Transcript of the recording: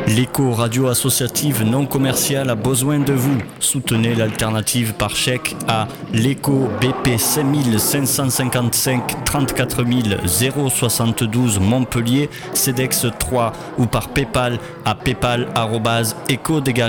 L'éco radio associative non commerciale a besoin de vous. Soutenez l'alternative par chèque à l'éco BP 5555 34 072 Montpellier, CEDEX 3 ou par PayPal à paypal@eco-dégage